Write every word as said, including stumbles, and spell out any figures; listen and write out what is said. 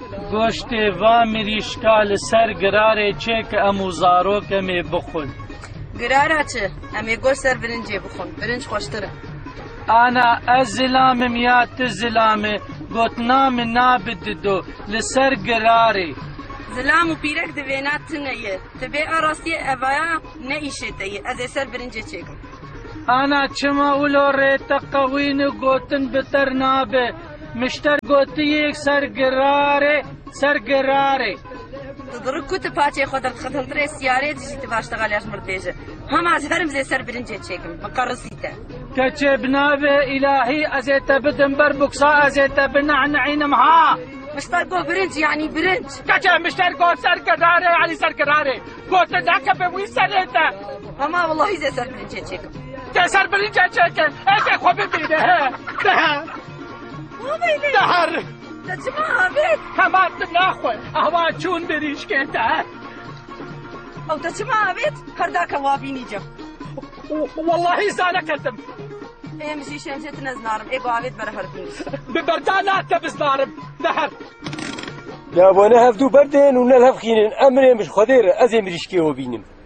گۆشتێ وا مریشکا لەسەر گرارێ چێ کە ئەموو زارۆکەمێ بخۆن. گرارە چ؟ ئەمێ گۆشت سەر برنجێ بخۆن، برنج خۆشترە. ئانا ئەس زلامم یا ت زلامێ گوتنا من نابددۆ لەسەر گرارێ. زلام و پیرەک دەوێنات تنەیە، دەبێ ئاڕاستیە ئەڤایە نەئیشێتەیە، ئەزێ سەر برنجێ چێکم. ئانا چما ئولۆ ڕێتە قەوین و گوتن بتەر نابێ، مشتەر گوتیەک سەر گرارێ سەر گرارێ. دڕک کوتە پاچێ خۆ دەرخەتەڵترێ سیارێ دژیتە باشتەغالیاش مردێژە. هەماز هەرم زێ سەر برنجێ چێکم، بەقەڕسیتە. کەچێ بنابێ ئیلاهی ئەزێتە بدم بەر بوکسا ئەزێتە بنەعنەعینم ها. مشتەر گۆ برنج یعنی برنج. کەچێ مشتەر گۆ سەر گرارێ یعنی سەر گرارێ. گۆتە داکە بە وی سەرێتە. هەما وەڵاهی زێ سەر برنجێ چێکم. تێ سەر برنجێ چێکن، ئێکێ خۆ ببینێ هێ. دەهە. دەهەر. دەچما ئابێت. هەمان ناخۆی، ئەوا چوون بریشکێتە. ئەو دەچما ئابێت، هەرداکە وا بینیجە. واللهی زانەکەتم. ئێمەشی شێنجێت نەزنارم، ئێ بۆ ئاوێت بەرە هەربوو. ببەردا ناتە بزنارم، دەهەر. لابۆنە هەفتوو بەردێن و نەلهەفخینن ئەمرێ مش خۆدێرە ئەزێ مریشکێوە بینم.